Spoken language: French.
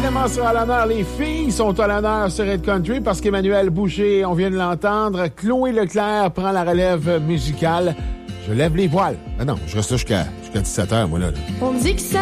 évidemment sera à l'honneur. Les filles sont à l'honneur sur Red Country parce qu'Emmanuel Boucher, on vient de l'entendre. Chloé Leclerc prend la relève musicale. Je lève les voiles. Ah non, je reste là jusqu'à 17h, moi, là. On dit que ça